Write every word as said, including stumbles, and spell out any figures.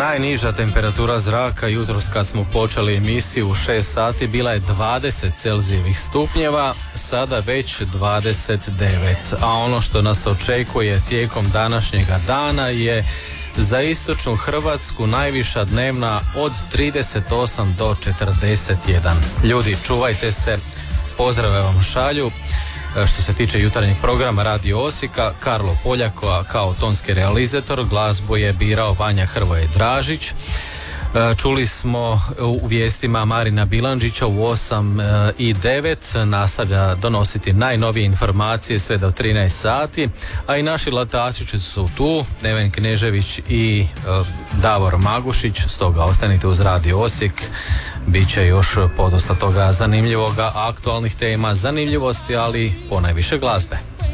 Najniža temperatura zraka jutros kad smo počeli emisiju u šest sati bila je dvadeset celzijevih stupnjeva, sada već dvadeset devet. A ono što nas očekuje tijekom današnjega dana je za istočnu Hrvatsku najviša dnevna od trideset osam do četrdeset jedan. Ljudi, čuvajte se, pozdrave vam šalju. Što se tiče jutarnjeg programa Radio Osijeka, Karlo Poljako kao tonski realizator, glazbu je birao Vanja Hrvoje Dražić. Čuli smo u vijestima Marina Bilandžića u osam i devet, nastavlja donositi najnovije informacije sve do trinaest sati, a i naši latačići su tu, Neven Knežević i Davor Magušić, stoga ostanite uz Radio Osijek, bit će još podosta toga zanimljivoga, aktualnih tema, zanimljivosti, ali ponajviše glazbe.